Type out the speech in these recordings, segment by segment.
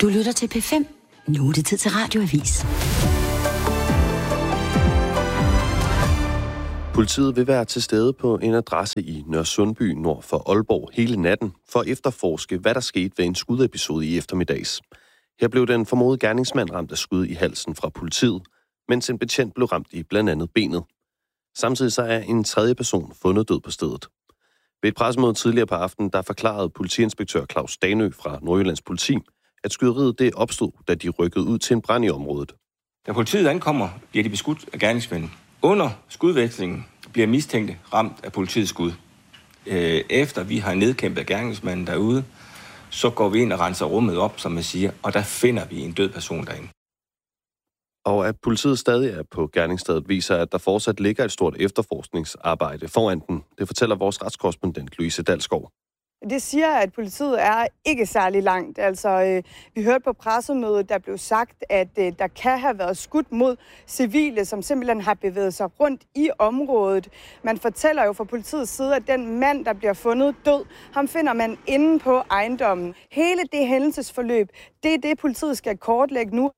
Du lytter til P5. Nu er det tid til Radioavis. Politiet vil være til stede på en adresse i Nørresundby nord for Aalborg hele natten for at efterforske, hvad der skete ved en skudepisode i eftermiddags. Her blev den formodede gerningsmand ramt af skud i halsen fra politiet, mens en betjent blev ramt i blandt andet benet. Samtidig så er en tredje person fundet død på stedet. Ved et pressemøde tidligere på aftenen, der forklarede politiinspektør Claus Danø fra Nordjyllands Politi, at skyderiet det opstod, da de rykkede ud til en brand i området. Da politiet ankommer, bliver de beskudt af gerningsmænd. Under skudvekslingen bliver mistænkte ramt af politiets skud. Efter vi har nedkæmpet gerningsmanden derude, så går vi ind og renser rummet op, som man siger, og der finder vi en død person derinde. Og at politiet stadig er på gerningsstedet, viser, at der fortsat ligger et stort efterforskningsarbejde foran den. Det fortæller vores retskorrespondent Louise Dalskov. Det siger, at politiet er ikke særlig langt. Altså, vi hørte på pressemødet, der blev sagt, at der kan have været skudt mod civile, som simpelthen har bevæget sig rundt i området. Man fortæller jo fra politiets side, at den mand, der bliver fundet død, ham finder man inde på ejendommen. Hele det hændelsesforløb, det er det, politiet skal kortlægge nu.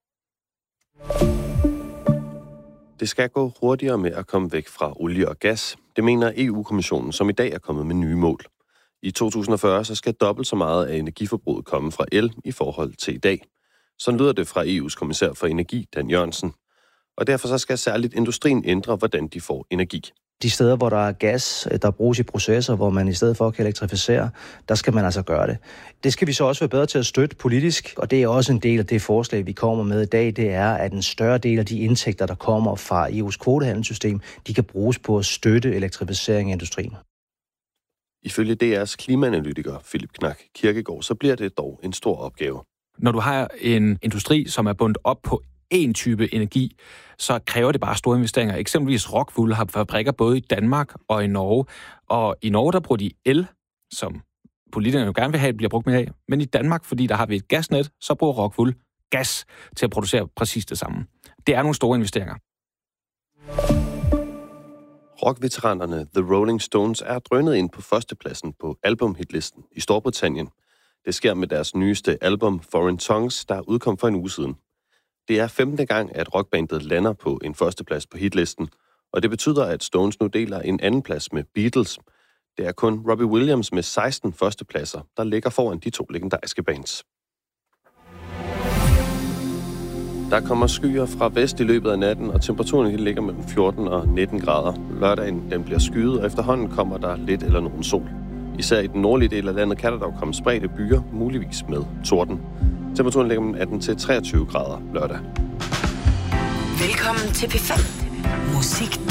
Det skal gå hurtigere med at komme væk fra olie og gas. Det mener EU-kommissionen, som i dag er kommet med nye mål. I 2040 så skal dobbelt så meget af energiforbruget komme fra el i forhold til i dag. Sådan lyder det fra EU's kommissær for energi, Dan Jørgensen. Og derfor så skal særligt industrien ændre, hvordan de får energi. De steder, hvor der er gas, der bruges i processer, hvor man i stedet for kan elektrificere, der skal man altså gøre det. Det skal vi så også være bedre til at støtte politisk, og det er også en del af det forslag, vi kommer med i dag, det er, at en større del af de indtægter, der kommer fra EU's kvotehandelssystem, de kan bruges på at støtte elektrificering af industrien. Ifølge DR's klimaanalytiker Philip Knak Kirkegaard, så bliver det dog en stor opgave. Når du har en industri, som er bundet op på én type energi, så kræver det bare store investeringer. Eksempelvis Rockwool har fabrikker både i Danmark og i Norge. Og i Norge, der bruger de el, som politikerne jo gerne vil have, bliver brugt mere af. Men i Danmark, fordi der har vi et gasnet, så bruger Rockwool gas til at producere præcis det samme. Det er nogle store investeringer. Rockveteranerne The Rolling Stones er drønet ind på førstepladsen på albumhitlisten i Storbritannien. Det sker med deres nyeste album Foreign Tongues, der udkom for en uge siden. Det er 15. gang, at rockbandet lander på en førsteplads på hitlisten, og det betyder, at Stones nu deler en anden plads med Beatles. Det er kun Robbie Williams med 16 førstepladser, der ligger foran de to legendariske bands. Der kommer skyer fra vest i løbet af natten, og temperaturen ligger mellem 14 og 19 grader. Lørdagen den bliver skyet, og efterhånden kommer der lidt eller nogen sol. Især i den nordlige del af landet kan der dog komme spredte byer, muligvis med torden. Temperaturen ligger mellem 18 til 23 grader lørdag. Velkommen til P5. Musik